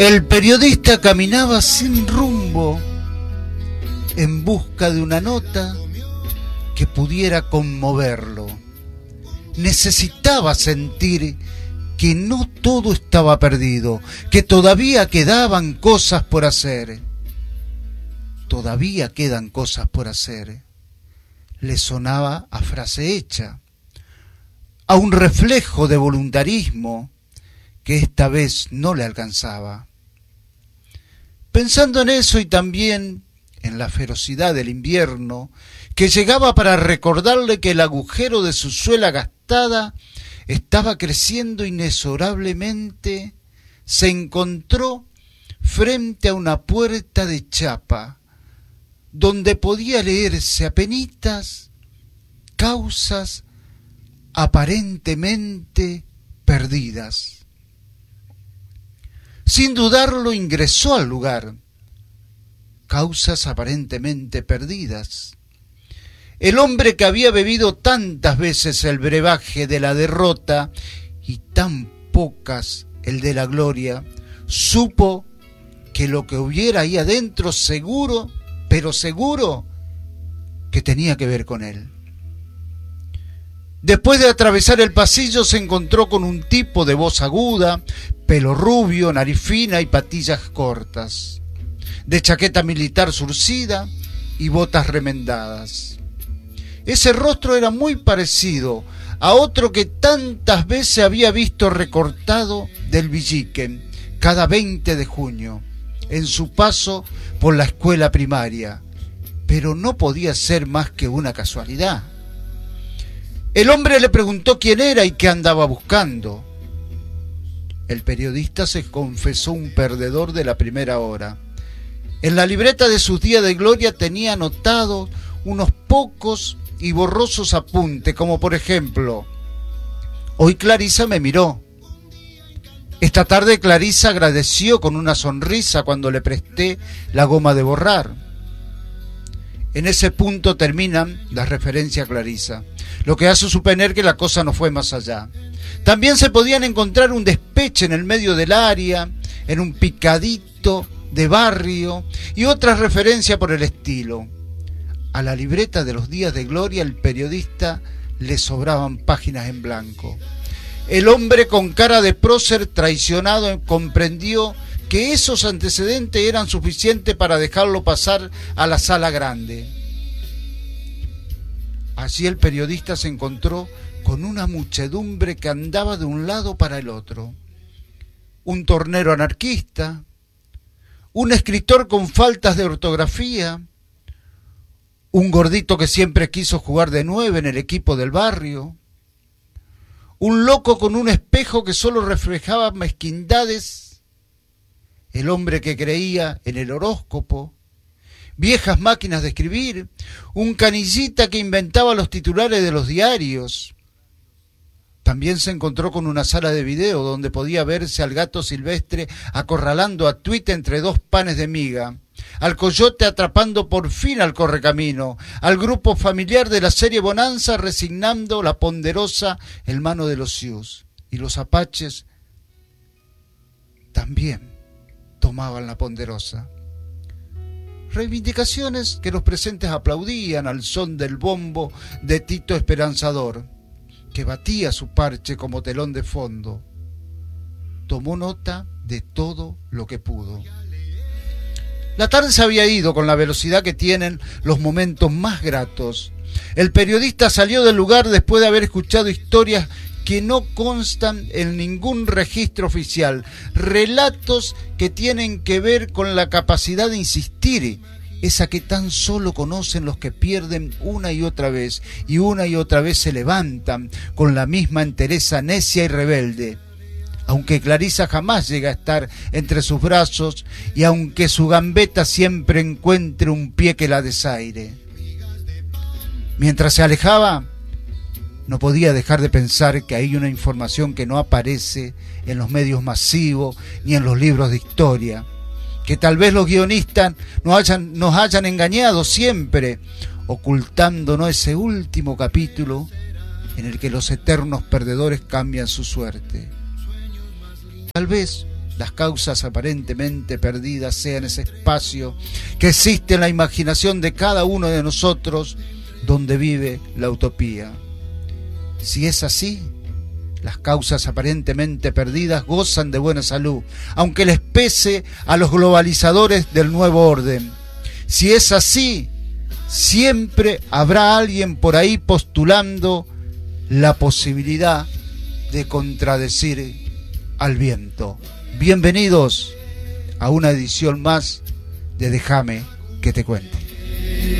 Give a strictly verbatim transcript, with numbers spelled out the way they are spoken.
El periodista caminaba sin rumbo en busca de una nota que pudiera conmoverlo. Necesitaba sentir que no todo estaba perdido, que todavía quedaban cosas por hacer. Todavía quedan cosas por hacer. Le sonaba a frase hecha, a un reflejo de voluntarismo que esta vez no le alcanzaba. Pensando en eso y también en la ferocidad del invierno, que llegaba para recordarle que el agujero de su suela gastada estaba creciendo inexorablemente, se encontró frente a una puerta de chapa, donde podía leerse apenitas causas aparentemente perdidas. Sin dudarlo ingresó al lugar. Causas aparentemente perdidas. El hombre que había bebido tantas veces el brebaje de la derrota y tan pocas el de la gloria, supo que lo que hubiera ahí adentro seguro, pero seguro, que tenía que ver con él. Después de atravesar el pasillo se encontró con un tipo de voz aguda, pelo rubio, nariz fina y patillas cortas, de chaqueta militar surcida y botas remendadas. Ese rostro era muy parecido a otro que tantas veces había visto recortado del Villiquen cada veinte de junio, en su paso por la escuela primaria, pero no podía ser más que una casualidad. El hombre le preguntó quién era y qué andaba buscando. El periodista se confesó un perdedor de la primera hora. En la libreta de sus días de gloria tenía anotados unos pocos y borrosos apuntes, como por ejemplo: hoy Clarisa me miró. Esta tarde Clarisa agradeció con una sonrisa cuando le presté la goma de borrar. En ese punto terminan las referencias a Clarisa, lo que hace suponer que la cosa no fue más allá. También se podían encontrar un despeche en el medio del área, en un picadito de barrio y otras referencias por el estilo. A la libreta de los días de gloria el periodista le sobraban páginas en blanco. El hombre con cara de prócer traicionado comprendió que esos antecedentes eran suficientes para dejarlo pasar a la sala grande. Allí el periodista se encontró con una muchedumbre que andaba de un lado para el otro. Un tornero anarquista, un escritor con faltas de ortografía, un gordito que siempre quiso jugar de nueve en el equipo del barrio, un loco con un espejo que solo reflejaba mezquindades, el hombre que creía en el horóscopo, viejas máquinas de escribir, un canillita que inventaba los titulares de los diarios. También se encontró con una sala de video donde podía verse al gato silvestre acorralando a Tuita entre dos panes de miga, al coyote atrapando por fin al correcamino, al grupo familiar de la serie Bonanza resignando la ponderosa en mano de los Sioux, y los apaches también tomaban la ponderosa. Reivindicaciones que los presentes aplaudían al son del bombo de Tito Esperanzador, que batía su parche como telón de fondo. Tomó nota de todo lo que pudo. La tarde se había ido con la velocidad que tienen los momentos más gratos. El periodista salió del lugar después de haber escuchado historias que no constan en ningún registro oficial, relatos que tienen que ver con la capacidad de insistir, esa que tan solo conocen los que pierden una y otra vez, y una y otra vez se levantan con la misma entereza necia y rebelde. Aunque Clarisa jamás llega a estar entre sus brazos, y aunque su gambeta siempre encuentre un pie que la desaire. Mientras se alejaba, no podía dejar de pensar que hay una información que no aparece en los medios masivos ni en los libros de historia, que tal vez los guionistas nos hayan, nos hayan engañado siempre, ocultándonos ese último capítulo en el que los eternos perdedores cambian su suerte. Tal vez las causas aparentemente perdidas sean ese espacio que existe en la imaginación de cada uno de nosotros donde vive la utopía. Si es así, las causas aparentemente perdidas gozan de buena salud, aunque les pese a los globalizadores del nuevo orden. Si es así, siempre habrá alguien por ahí postulando la posibilidad de contradecir al viento. Bienvenidos a una edición más de Déjame que te cuente.